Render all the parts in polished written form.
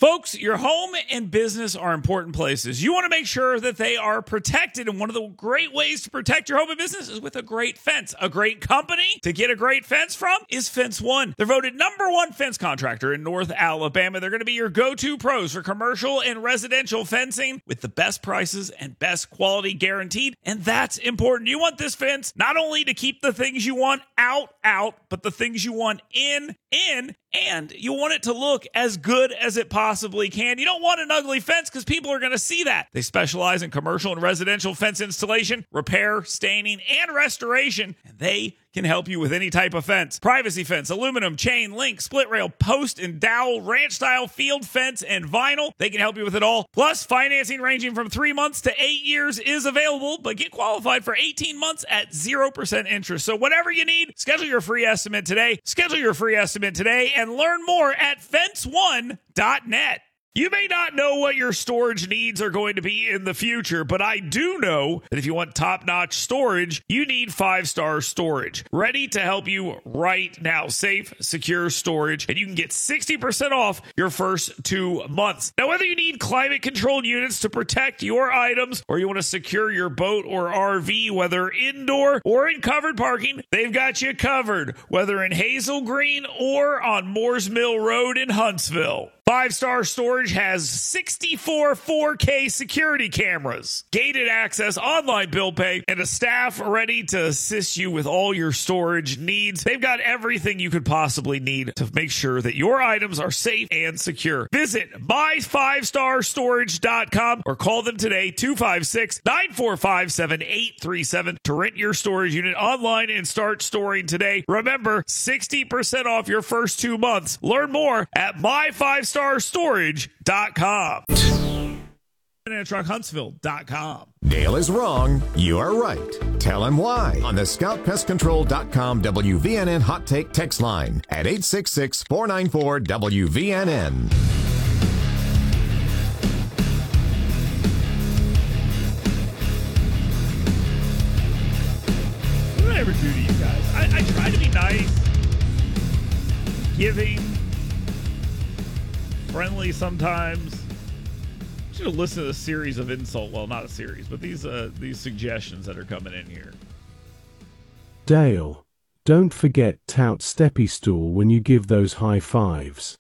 Folks, your home and business are important places. You want to make sure that they are protected, and one of the great ways to protect your home and business is with a great fence. A great company to get a great fence from is Fence One. They're voted #1 fence contractor in North Alabama. They're going to be your go-to pros for commercial and residential fencing with the best prices and best quality guaranteed, and that's important. You want this fence not only to keep the things you want out, but the things you want in, and you want it to look as good as it possibly can. You don't want an ugly fence because people are going to see that. They specialize in commercial and residential fence installation, repair, staining, and restoration, and they can help you with any type of fence. Privacy fence, aluminum, chain, link, split rail, post and dowel, ranch style, field fence, and vinyl. They can help you with it all. Plus, financing ranging from 3 months to 8 years is available, but get qualified for 18 months at 0% interest. So whatever you need, schedule your free estimate today. And learn more at fence1.net. You may not know what your storage needs are going to be in the future, but I do know that if you want top-notch storage, you need 5-Star Storage. Ready to help you right now. Safe, secure storage, and you can get 60% off your first 2 months. Now, whether you need climate-controlled units to protect your items, or you want to secure your boat or RV, whether indoor or in covered parking, they've got you covered, whether in Hazel Green or on Moores Mill Road in Huntsville. 5-Star Storage has 64 4K security cameras, gated access, online bill pay, and a staff ready to assist you with all your storage needs. They've got everything you could possibly need to make sure that your items are safe and secure. Visit my5starstorage.com or call them today, 256-945-7837 to rent your storage unit online and start storing today. Remember, 60% off your first 2 months. Learn more at my5starstorage.com. Huntsville.com. Dale is wrong. You are right. Tell him why on the ScoutPestControl.com WVNN Hot Take text line at 866-494-WVNN. What did I ever do to you guys? I try to be nice, giving, friendly sometimes. I should have listened to a series of well, not a series, but these suggestions that are coming in here. Dale, don't forget tout steppy stool when you give those high fives.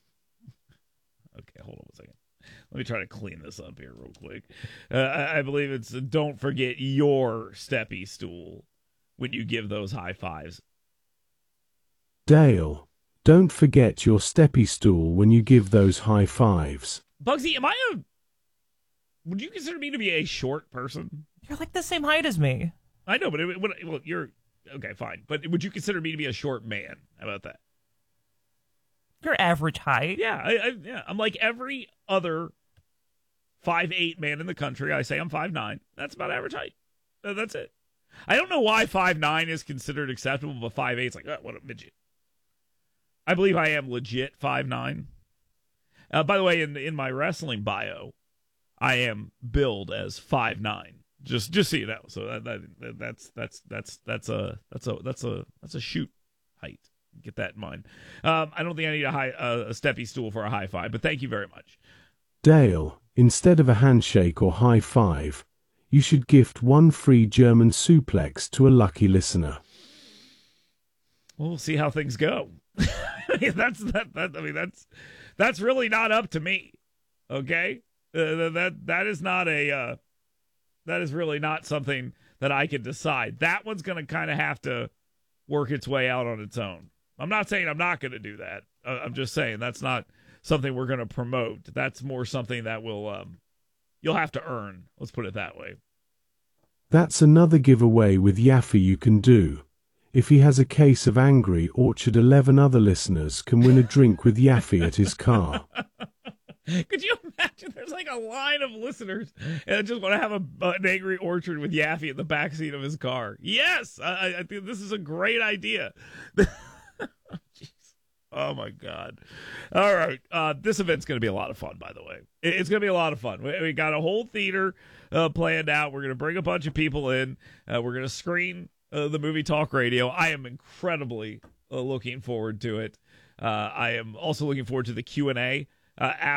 Okay, hold on a second. Let me try to clean this up here real quick. I believe it's don't forget your steppy stool when you give those high fives. Dale, don't forget your steppy stool when you give those high fives. Bugsy, would you consider me to be a short person? You're like the same height as me. I know, but well, you're okay, fine. But would you consider me to be a short man? How about that? You're average height. Yeah, yeah. I'm like every other 5'8" man in the country. I say I'm 5'9". That's about average height. That's it. I don't know why 5'9" is considered acceptable, but 5'8" is like, oh, what a midget. I believe I am legit 5'9". By the way, in my wrestling bio, I am billed as 5'9". Just so you know. So that's a shoot height. Get that in mind. I don't think I need a steppy stool for a high five, but thank you very much. Dale, instead of a handshake or high five, you should gift one free German suplex to a lucky listener. Well, we'll see how things go. That's really not up to me. Okay, that is really not something that I can decide. That one's going to kind of have to work its way out on its own. I'm not saying I'm not going to do that. I'm just saying that's not something we're going to promote. That's more something that will you'll have to earn. Let's put it that way. That's another giveaway with Yaffe you can do. If he has a case of angry Orchard, 11 other listeners can win a drink with Yaffe at his car. Could you imagine there's like a line of listeners and just want to have an angry Orchard with Yaffe in the backseat of his car? Yes, I think this is a great idea. Oh, my God. All right. This event's going to be a lot of fun, by the way. It's going to be a lot of fun. We got a whole theater planned out. We're going to bring a bunch of people in. We're going to screen the Movie Talk Radio. I am incredibly looking forward to it. I am also looking forward to the Q&A